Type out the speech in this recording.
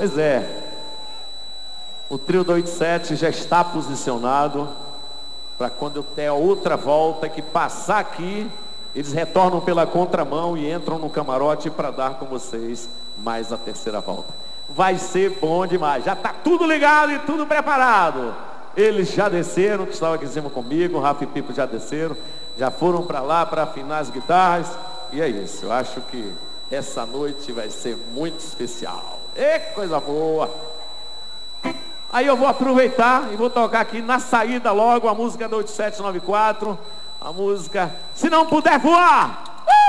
Pois é, o trio do 87 já está posicionado para quando eu der a outra volta que passar aqui, eles retornam pela contramão e entram no camarote para dar com vocês mais a terceira volta. Vai ser bom demais, já está tudo ligado e tudo preparado. Eles já desceram, que estavam aqui em cima comigo, o Rafa e Pipo já desceram, já foram para lá para afinar as guitarras. E é isso, eu acho que essa noite vai ser muito especial. É coisa boa! Aí eu vou aproveitar e vou tocar aqui na saída logo a música do 8794, a música Se Não Puder Voar.